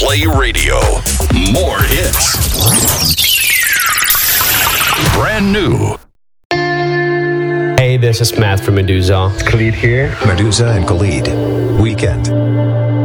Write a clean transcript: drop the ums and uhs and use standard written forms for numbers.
Play Radio. More hits. Brand new. Hey, this is Matt from Medusa. Khalid here. Medusa and Khalid. Weekend.